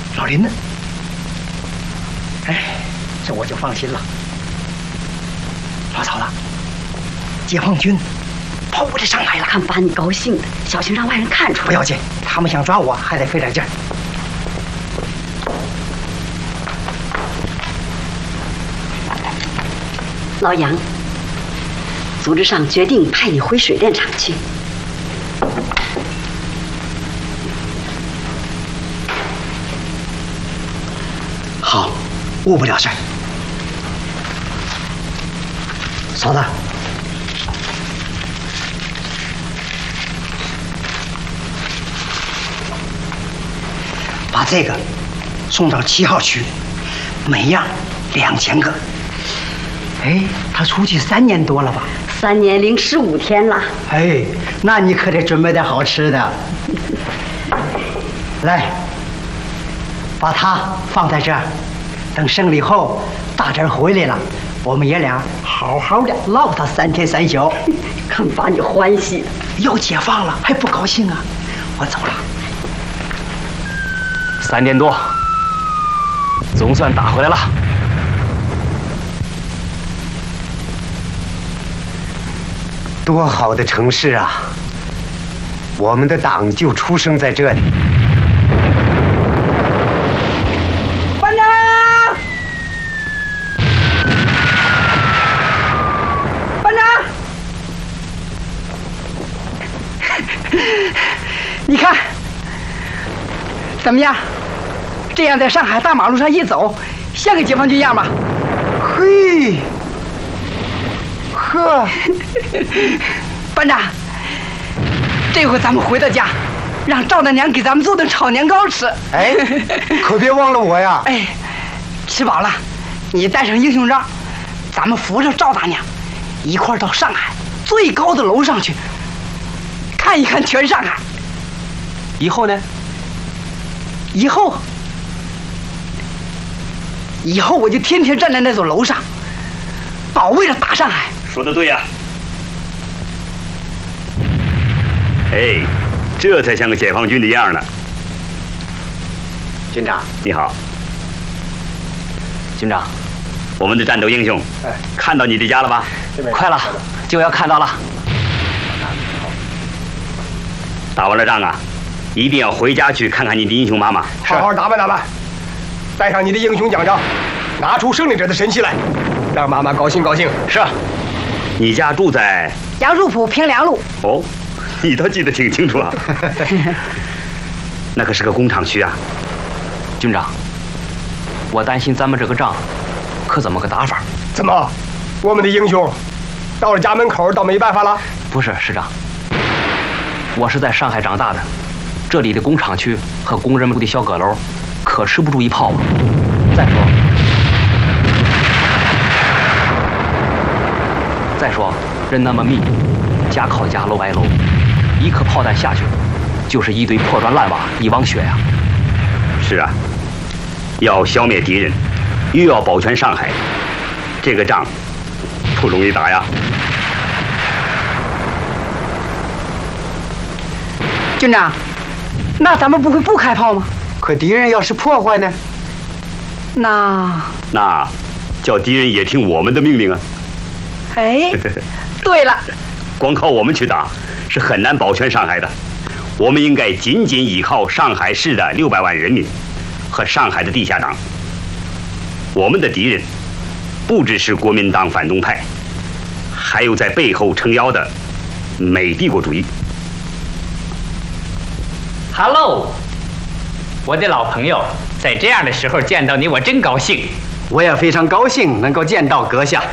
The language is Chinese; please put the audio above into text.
老林呢？哎，这我就放心了。老曹了，解放军跑我这上来了， 看把你高兴的，小心让外人看出来。 不要紧，他们想抓我还得费点劲儿。 老杨，组织上决定派你回水电厂去。 好，误不了事儿。嫂子，把这个送到7号区，每样2000个。哎，他出去3年多了吧 ？3年零15天了。 哎，那你可得准备点好吃的。来，把它放在这儿，等胜利后大侄回来了，我们爷俩好好的唠他3天3宿。 看把你欢喜的， 要解放了还不高兴啊？我走了。 3点多，总算打回来了。 多好的城市啊！我们的党就出生在这里。 班长，班长，你看怎么样？这样在上海大马路上一走，像个解放军样吧？嘿。呵，班长，这回咱们回到家，让赵大娘给咱们做顿炒年糕吃。 哎，可别忘了我呀！ 哎，吃饱了，你带上英雄章，咱们扶着赵大娘，一块到上海最高的楼上去，看一看全上海。 以后呢？ 以后我就天天站在那座楼上，保卫着大上海。 说得对呀！哎，这才像个解放军的样呢。 军长， 你好。军长，我们的战斗英雄，看到你的家了吧？ 快了，就要看到了。 打完了仗啊，一定要回家去看看你的英雄妈妈。 好好打扮打扮，带上你的英雄奖章，拿出胜利者的神气来，让妈妈高兴高兴。 是。你家住在杨树浦平凉路。 哦，你倒记得挺清楚啊。那可是个工厂区啊。 军长，我担心咱们这个仗可怎么个打法？ 怎么，我们的英雄到了家门口倒没办法了？ 不是，师长，我是在上海长大的，这里的工厂区和工人们住的小阁楼可吃不住一炮啊。再说人那么密，家靠家，楼挨楼，一颗炮弹下去，就是一堆破砖烂瓦，一汪血呀。 是啊，要消灭敌人，又要保全上海，这个仗不容易打呀。 军长，那咱们不会不开炮吗？ 可敌人要是破坏呢？ 那叫敌人也听我们的命令啊。 哎，对了， 光靠我们去打是很难保全上海的，我们应该仅仅依靠上海市的600万人民和上海的地下党。我们的敌人不只是国民党反动派，还有在背后撑腰的美帝国主义。 Hello， 我的老朋友，在这样的时候见到你，我真高兴。 我也非常高兴能够见到阁下。